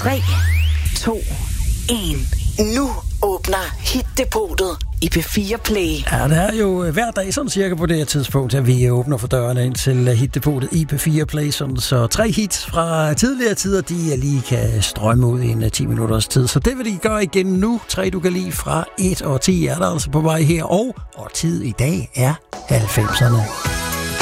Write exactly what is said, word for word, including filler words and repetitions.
tre, to, et. Nu åbner Hit-depotet i P fire Play. Ja, det er jo hver dag sådan cirka på det her tidspunkt, at vi åbner for dørene ind til Hit-depotet i P fire Play, sådan så tre hits fra tidligere tider, de lige kan strømme ud i en ti minutters tid. Så det vil de gøre igen nu. Tre, du kan lide fra et og ti er der altså på vej her, og, og tid i dag er halvfemserne.